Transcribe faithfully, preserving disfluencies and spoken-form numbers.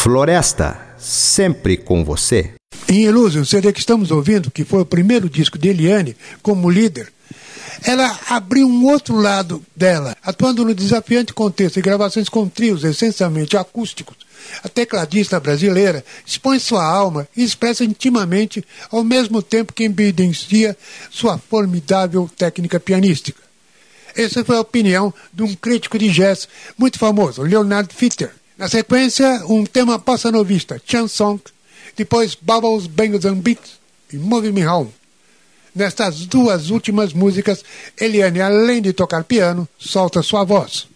Floresta, sempre com você. Em Illusion, o C D que estamos ouvindo, que foi o primeiro disco de Eliane como líder, ela abriu um outro lado dela, atuando no desafiante contexto de gravações com trios essencialmente acústicos. A tecladista brasileira expõe sua alma e expressa intimamente, ao mesmo tempo que evidencia sua formidável técnica pianística. Essa foi a opinião de um crítico de jazz muito famoso, Leonard Feather. Na sequência, um tema passanovista, Chanson, depois Bubbles, Bangles and Beats e Move Me Home. Nestas duas últimas músicas, Eliane, além de tocar piano, solta sua voz.